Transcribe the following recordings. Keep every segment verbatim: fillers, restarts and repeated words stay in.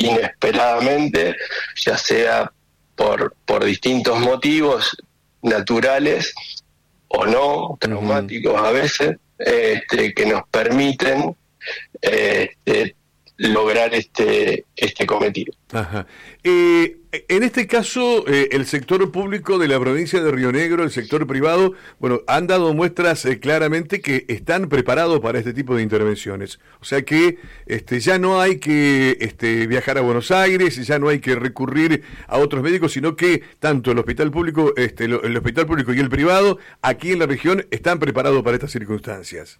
inesperadamente, ya sea por, por distintos motivos naturales o no, traumáticos uh-huh. a veces, este, que nos permiten este, lograr este este cometido. Ajá. Eh, en este caso, eh, el sector público de la provincia de Río Negro, el sector privado, bueno, han dado muestras eh, claramente que están preparados para este tipo de intervenciones. O sea que este, ya no hay que este, viajar a Buenos Aires, ya no hay que recurrir a otros médicos, sino que tanto el hospital público, este, el, el hospital público y el privado, aquí en la región, están preparados para estas circunstancias.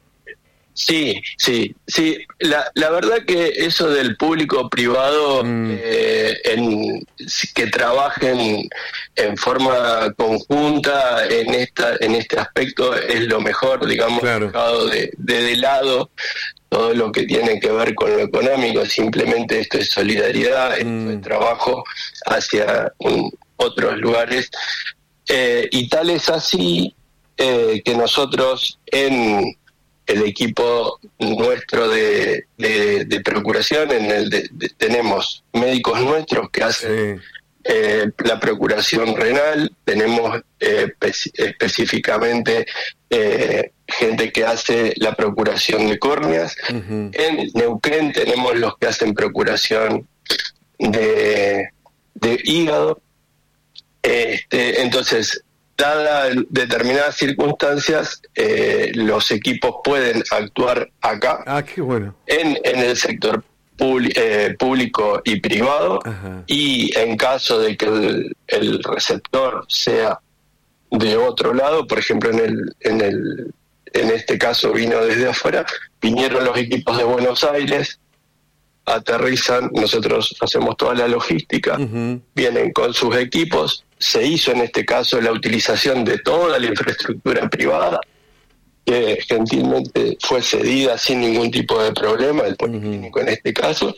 Sí, sí, sí. La, la verdad que eso del público-privado, mm. eh, en, que trabajen en forma conjunta en esta en este aspecto es lo mejor, digamos, claro. dejado de, de, de lado todo lo que tiene que ver con lo económico. Simplemente esto es solidaridad, esto mm. es trabajo hacia un, otros lugares. Eh, y tal es así eh, que nosotros en el equipo nuestro de, de, de procuración, en el de, de, tenemos médicos nuestros que hacen sí. eh, la procuración renal, tenemos eh, espe- específicamente eh, gente que hace la procuración de córneas. Uh-huh. En Neuquén tenemos los que hacen procuración de, de hígado. Este, entonces, dadas determinadas circunstancias, eh, los equipos pueden actuar acá, ah, qué bueno. en, en el sector público, eh, público y privado. Ajá. Y en caso de que el, el receptor sea de otro lado, por ejemplo, en el, en el, en este caso vino desde afuera, vinieron los equipos de Buenos Aires, aterrizan, nosotros hacemos toda la logística, uh-huh. vienen con sus equipos, se hizo en este caso la utilización de toda la infraestructura privada, que gentilmente fue cedida sin ningún tipo de problema, el policlínico uh-huh. en este caso.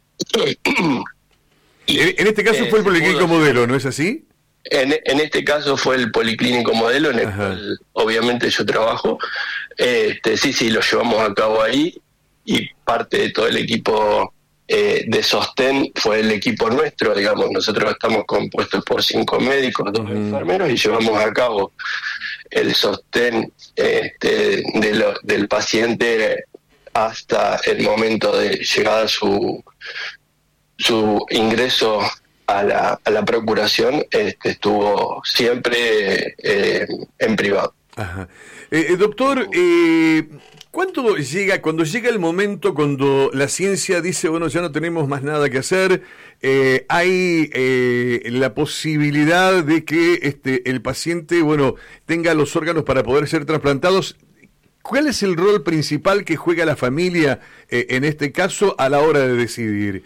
Y, en este caso eh, fue el policlínico modelo, ¿no es así? En, en este caso fue el policlínico modelo, en el Ajá. cual obviamente yo trabajo. Este, sí, sí, lo llevamos a cabo ahí, y parte de todo el equipo eh, de sostén fue el equipo nuestro, digamos. Nosotros estamos compuestos por cinco médicos, dos uh-huh. enfermeros, y llevamos a cabo el sostén este, de lo, del paciente hasta el momento de llegada a su, su ingreso a la, a la procuración. Este, estuvo siempre eh, en privado. Ajá. Eh, doctor, eh... ¿Cuándo llega, cuando llega el momento, cuando la ciencia dice, bueno, ya no tenemos más nada que hacer, eh, hay eh, la posibilidad de que este el paciente, bueno, tenga los órganos para poder ser trasplantados? ¿Cuál es el rol principal que juega la familia eh, en este caso a la hora de decidir?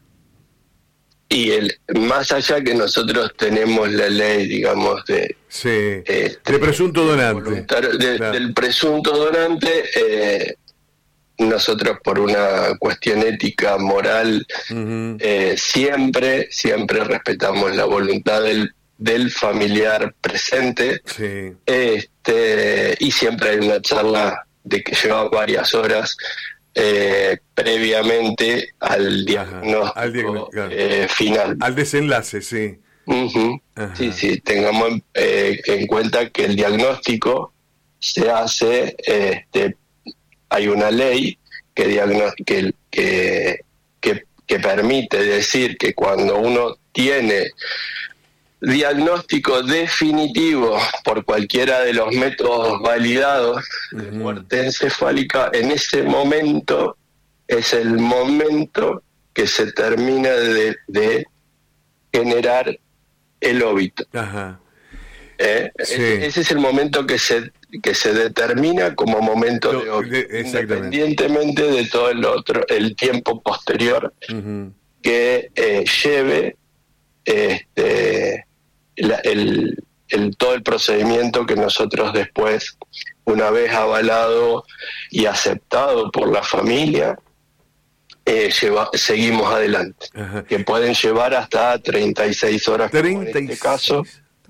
Y el más allá que nosotros tenemos la ley, digamos, de... Sí, este, de presunto donante. De, claro. Del presunto donante, eh, nosotros por una cuestión ética, moral, uh-huh. eh, siempre, siempre respetamos la voluntad del, del familiar presente. Sí. Este, y siempre hay una charla de que lleva varias horas, Eh, previamente al diagnóstico, Ajá, al diagnóstico claro. eh, final. Al desenlace, sí. Uh-huh. Sí, sí, tengamos eh, en cuenta que el diagnóstico se hace, este, hay una ley que, diagno- que, que, que, que permite decir que cuando uno tiene diagnóstico definitivo por cualquiera de los métodos validados uh-huh. de muerte encefálica, en ese momento es el momento que se termina de, de generar el óbito. Ajá. ¿Eh? Sí. Ese, ese es el momento que se que se determina como momento no, de óbito, de, independientemente de todo el otro, el tiempo posterior uh-huh. que eh, lleve este La, el, el todo el procedimiento que nosotros después, una vez avalado y aceptado por la familia, eh, lleva, seguimos adelante. Ajá. Que pueden llevar hasta treinta y seis horas, treinta y seis. Como en este caso,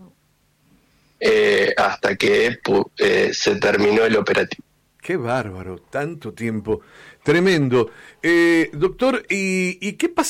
eh, hasta que eh, se terminó el operativo. Qué bárbaro, tanto tiempo, tremendo. Eh, doctor, ¿y, y qué pasa?